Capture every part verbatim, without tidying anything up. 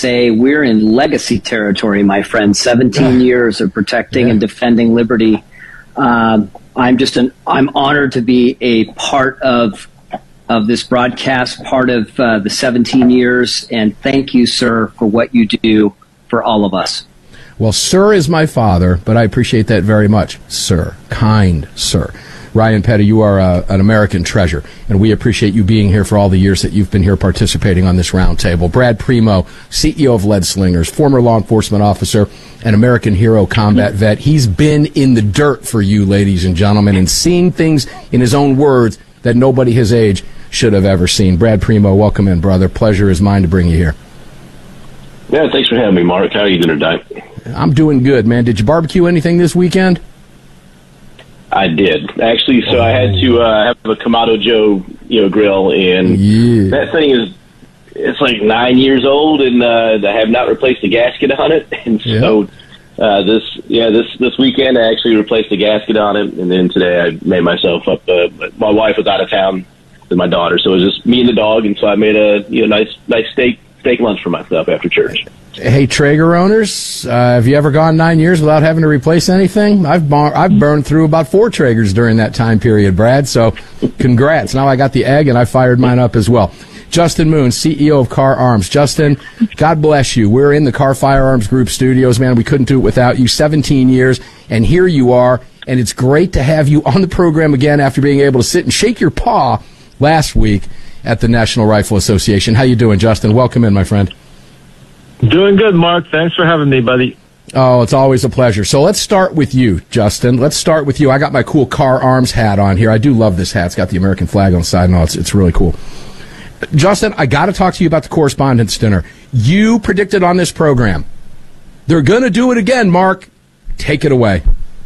say we're in legacy territory, my friend. seventeen years of protecting yeah. and defending liberty. Um, I'm just an, I'm honored to be a part of of this broadcast, part of uh, the seventeen years, and thank you, sir, for what you do for all of us. Well, sir is my father, but I appreciate that very much, sir. Kind sir. Ryan Petty, you are uh, an American treasure, and we appreciate you being here for all the years that you've been here participating on this roundtable. Brad Primo, C E O of Lead Slingers, former law enforcement officer, an American hero combat vet. He's been in the dirt for you, ladies and gentlemen, and seen things in his own words that nobody his age should have ever seen. Brad Primo, welcome in, brother. Pleasure is mine to bring you here. Yeah, thanks for having me, Mark. How are you doing tonight? I'm doing good, man. Did you barbecue anything this weekend? I did, actually. So oh. I had to uh, have a Kamado Joe, you know, grill, and yeah. that thing is, it's like nine years old, and uh, I have not replaced the gasket on it. And so yeah. uh, this, yeah, this this weekend I actually replaced the gasket on it, and then today I made myself up. Uh, my wife was out of town with my daughter, so it was just me and the dog, and so I made a you know nice nice steak steak lunch for myself after church. Hey, Traeger owners, uh, have you ever gone nine years without having to replace anything? I've bar- I've burned through about four Traegers during that time period, Brad, so congrats. Now I got the egg, and I fired mine up as well. Justin Moon, C E O of Car Arms. Justin, God bless you. We're in the Car Firearms Group studios, man. We couldn't do it without you. seventeen years, and here you are, and it's great to have you on the program again after being able to sit and shake your paw last week at the National Rifle Association. How you doing, Justin? Welcome in, my friend. Doing good, Mark. Thanks for having me, buddy. Oh, it's always a pleasure. So let's start with you, Justin. Let's start with you. I got my cool Car Arms hat on here. I do love this hat. It's got the American flag on the side and all. It's, it's really cool. Justin, I got to talk to you about the Correspondents' Dinner. You predicted on this program. They're going to do it again, Mark. Take it away.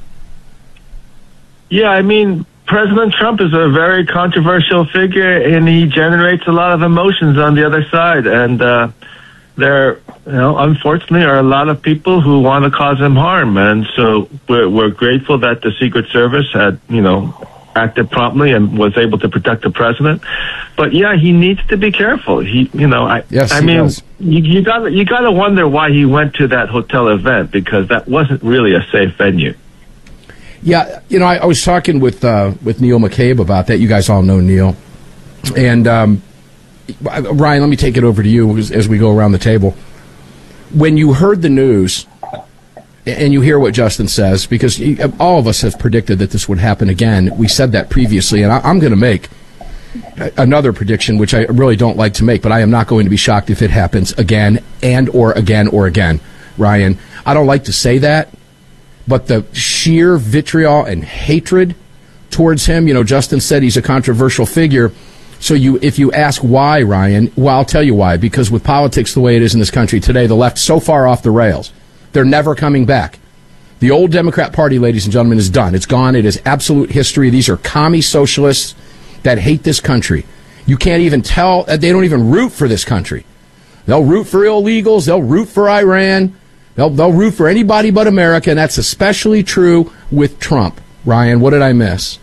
Yeah, I mean, President Trump is a very controversial figure, and he generates a lot of emotions on the other side. And uh, there, you know, unfortunately, are a lot of people who want to cause him harm. And so we're, we're grateful that the Secret Service had, you know, acted promptly and was able to protect the president. But yeah, he needs to be careful. He, you know, I, yes, I mean, does. you, you got you got to wonder why he went to that hotel event, because that wasn't really a safe venue. Yeah, you know, I, I was talking with uh, with Neil McCabe about that. You guys all know Neil. And, um, Ryan, let me take it over to you as, as we go around the table. When you heard the news, and you hear what Justin says, because he, all of us have predicted that this would happen again. We said that previously, and I, I'm going to make another prediction, which I really don't like to make, but I am not going to be shocked if it happens again and or again or again, Ryan. I don't like to say that, but the sheer vitriol and hatred towards him, you know, Justin said he's a controversial figure. So you, if you ask why, Ryan, well, I'll tell you why. Because with politics the way it is in this country today, the left's so far off the rails, they're never coming back. The old Democrat Party, ladies and gentlemen, is done. It's gone. It is absolute history. These are commie socialists that hate this country. You can't even tell, they don't even root for this country. They'll root for illegals. They'll root for Iran. They'll, they'll root for anybody but America, and that's especially true with Trump. Ryan, what did I miss?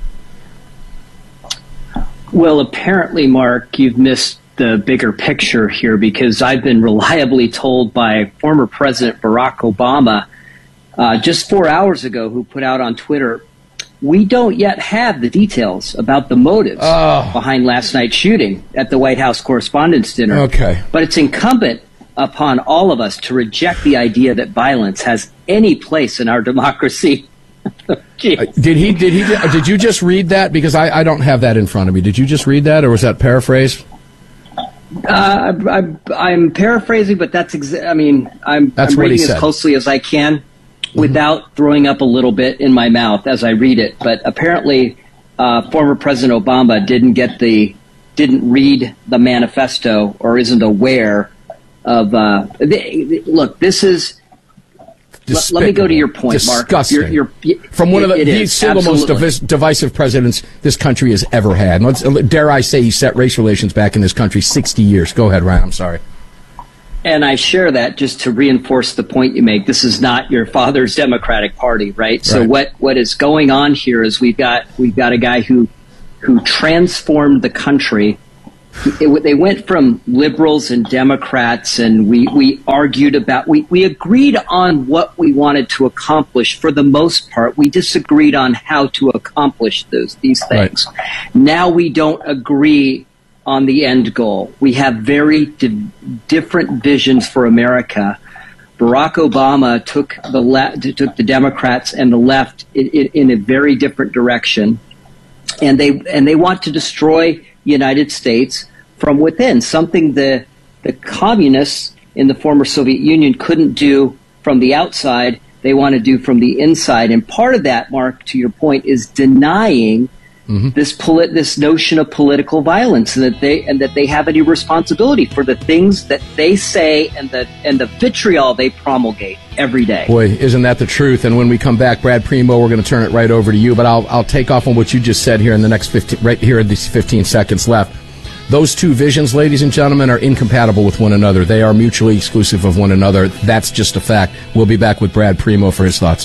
Well, apparently, Mark, you've missed the bigger picture here, because I've been reliably told by former President Barack Obama uh, just four hours ago, who put out on Twitter, we don't yet have the details about the motives oh. behind last night's shooting at the White House Correspondents' Dinner. Okay. But it's incumbent upon all of us to reject the idea that violence has any place in our democracy. uh, did he? Did he? Did you just read that? Because I, I don't have that in front of me. Did you just read that, or was that paraphrased? Uh, I, I'm paraphrasing, but that's. Exa- I mean, I'm, that's I'm reading as closely as I can, mm-hmm. without throwing up a little bit in my mouth as I read it. But apparently, uh, former President Obama didn't get the, didn't read the manifesto, or isn't aware of. Uh, the, look, this is. Let, let me go to your point, Disgusting. Mark. You're, you're, From one it, of the, the single most divis- divisive presidents this country has ever had. Let's, dare I say he set race relations back in this country sixty years. Go ahead, Ryan. I'm sorry. And I share that just to reinforce the point you make. This is not your father's Democratic Party, right? right? So what, what is going on here is we've got we've got a guy who who transformed the country it, they went from liberals and Democrats, and we, we argued about, we, we agreed on what we wanted to accomplish for the most part. We disagreed on how to accomplish those these things. Right. Now we don't agree on the end goal. We have very di- different visions for America. Barack Obama took the le- took the Democrats and the left in, in, in a very different direction, and they and they want to destroy the United States from within, something the the communists in the former Soviet Union couldn't do from the outside. They want to do from the inside, and part of that, Mark, to your point, is denying mm-hmm. this polit- this notion of political violence, and that they and that they have any responsibility for the things that they say and the and the vitriol they promulgate every day. Boy, isn't that the truth? And when we come back, Brad Primo, we're going to turn it right over to you. But I'll I'll take off on what you just said here in the next fifteen, right here in these fifteen seconds left. Those two visions, ladies and gentlemen, are incompatible with one another. They are mutually exclusive of one another. That's just a fact. We'll be back with Brad Primo for his thoughts.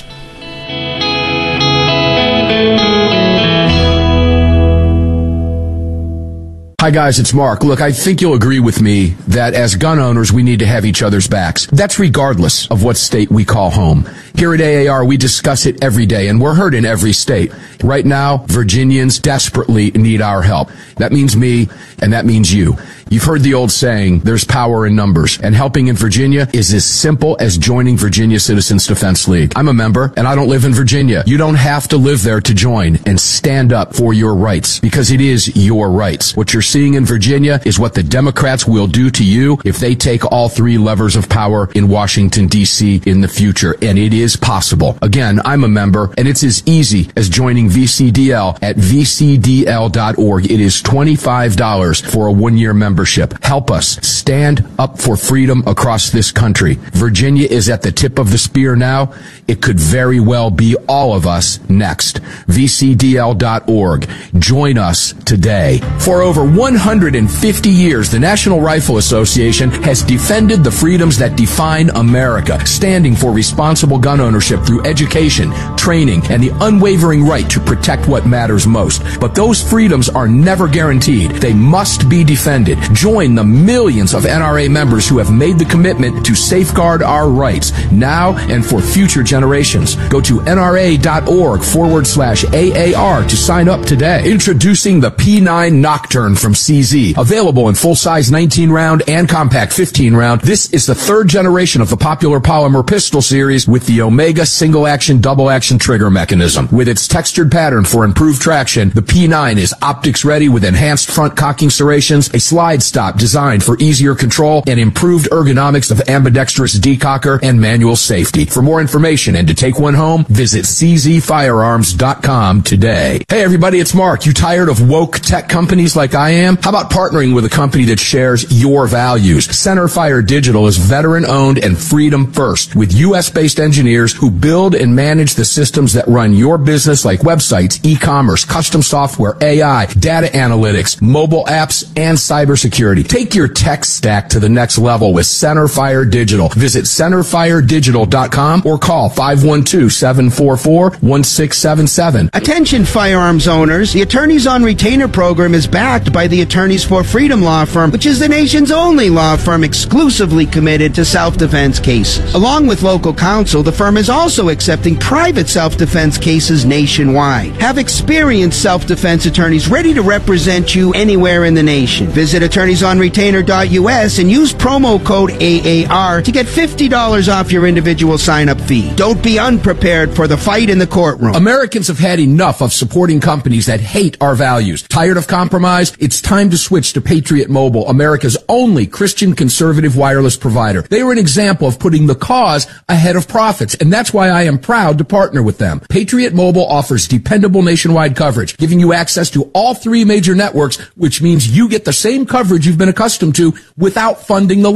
Hi, guys, it's Mark. Look, I think you'll agree with me that as gun owners, we need to have each other's backs. That's regardless of what state we call home. Here at A A R, we discuss it every day, and we're heard in every state. Right now, Virginians desperately need our help. That means me, and that means you. You've heard the old saying, there's power in numbers, and helping in Virginia is as simple as joining Virginia Citizens Defense League. I'm a member, and I don't live in Virginia. You don't have to live there to join and stand up for your rights, because it is your rights. What you're seeing in Virginia is what the Democrats will do to you if they take all three levers of power in Washington, D C in the future, and it is possible. Again, I'm a member, and it's as easy as joining V C D L at v c d l dot org. It is twenty-five dollars for a one-year membership. Help us stand up for freedom across this country. Virginia is at the tip of the spear now. It could very well be all of us next. v c d l dot org. Join us today. For over one hundred fifty years, the National Rifle Association has defended the freedoms that define America, standing for responsible gun ownership through education, training, and the unwavering right to protect what matters most. But those freedoms are never guaranteed. They must be defended. Join the millions of N R A members who have made the commitment to safeguard our rights now and for future generations. Go to nra.org forward slash AAR to sign up today. Introducing the P nine Nocturne from C Z. Available in full-size nineteen round and compact fifteen round. This is the third generation of the popular polymer pistol series with the Omega single-action, double-action trigger mechanism. With its textured pattern for improved traction, the P nine is optics-ready with enhanced front cocking serrations, a slide stop designed for easier control, and improved ergonomics of ambidextrous decocker and manual safety. For more information and to take one home, visit c z firearms dot com today. Hey everybody, it's Mark. You tired of woke tech companies like I am? How about partnering with a company that shares your values? Centerfire Digital is veteran-owned and freedom first, with U S-based engineers who build and manage the systems that run your business, like websites, e-commerce, custom software, A I, data analytics, mobile apps, and cybersecurity. Take your tech stack to the next level with Centerfire Digital. Visit centerfire digital dot com or call five one two, seven four four, one six seven seven. Attention firearms owners, the Attorneys on Retainer program is backed by the Attorneys for Freedom law firm, which is the nation's only law firm exclusively committed to self-defense cases. Along with local counsel, the firm is also accepting private self-defense cases nationwide. Have experienced self-defense attorneys ready to represent you anywhere in the nation. Visit attorneys on retainer dot u s and use promo code A A R to get fifty dollars off your individual sign-up fee. Don't be unprepared for the fight in the courtroom. Americans have had enough of supporting companies that hate our values. Tired of compromise? It's time to switch to Patriot Mobile, America's only Christian conservative wireless provider. They are an example of putting the cause ahead of profits, and that's why I am proud to partner with them. Patriot Mobile offers dependable nationwide coverage, giving you access to all three major networks, which means you get the same coverage you've been accustomed to without funding the left.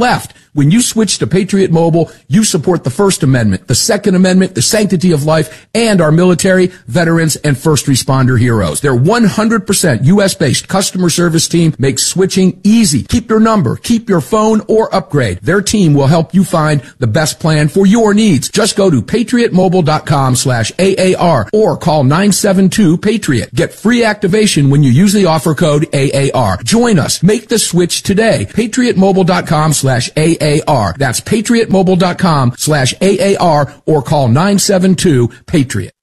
When you switch to Patriot Mobile, you support the First Amendment, the Second Amendment, the sanctity of life, and our military, veterans, and first responder heroes. Their one hundred percent U S based customer service team makes switching easy. Keep your number, keep your phone, or upgrade. Their team will help you find the best plan for your needs. Just go to patriotmobile.com slash AAR or call nine seven two PATRIOT. Get free activation when you use the offer code A A R. Join us. Make the switch today. patriotmobile.com slash AAR. That's patriotmobile.com slash AAR or call nine seven two PATRIOT.